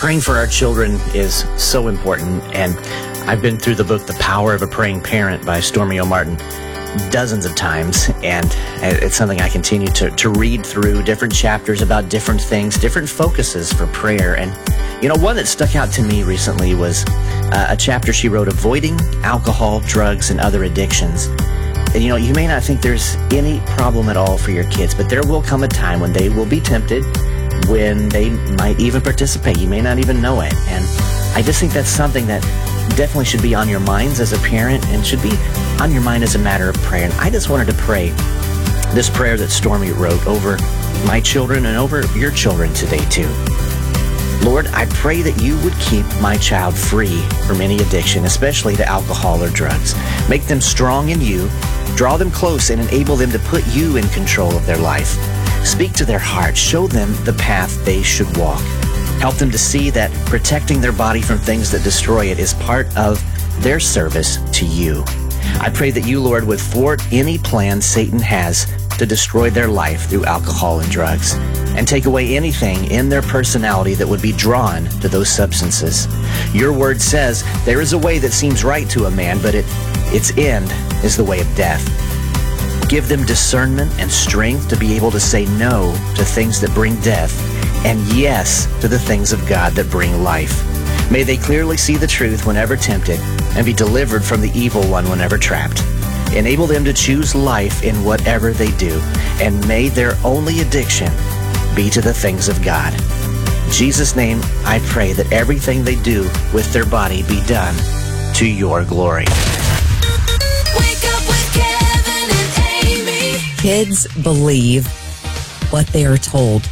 Praying for our children is so important, and I've been through the book, The Power of a Praying Parent by Stormy O. Martin, dozens of times, and it's something I continue to read through, different chapters about different things, different focuses for prayer. And, one that stuck out to me recently was a chapter she wrote, Avoiding Alcohol, Drugs, and Other Addictions. And, you may not think there's any problem at all for your kids, but there will come a time when they will be tempted, when they might even participate. You may not even know it. And I just think that's something that definitely should be on your minds as a parent and should be on your mind as a matter of prayer. And I just wanted to pray this prayer that Stormy wrote over my children and over your children today too. Lord, I pray that you would keep my child free from any addiction, especially to alcohol or drugs. Make them strong in you, draw them close, and enable them to put you in control of their life. Speak to their hearts, show them the path they should walk. Help them to see that protecting their body from things that destroy it is part of their service to you. I pray that you, Lord, would thwart any plan Satan has to destroy their life through alcohol and drugs, and take away anything in their personality that would be drawn to those substances. Your word says there is a way that seems right to a man, but its end is the way of death. Give them discernment and strength to be able to say no to things that bring death and yes to the things of God that bring life. May they clearly see the truth whenever tempted and be delivered from the evil one whenever trapped. Enable them to choose life in whatever they do, and may their only addiction be to the things of God. In Jesus' name, I pray that everything they do with their body be done to your glory. Wake up with Kevin and Amy. Kids believe what they are told.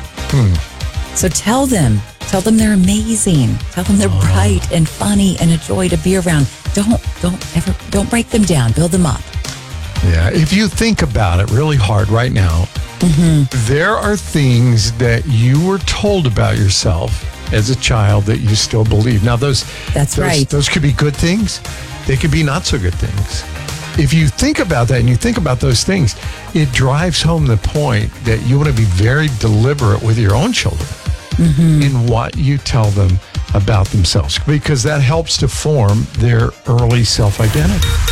So tell them they're amazing. Tell them they're bright and funny and a joy to be around. Don't break them down. Build them up. Yeah, if you think about it really hard right now, there are things that you were told about yourself as a child that you still believe. Now, those could be good things. They could be not so good things. If you think about that and you think about those things, it drives home the point that you want to be very deliberate with your own children in what you tell them about themselves, because that helps to form their early self-identity.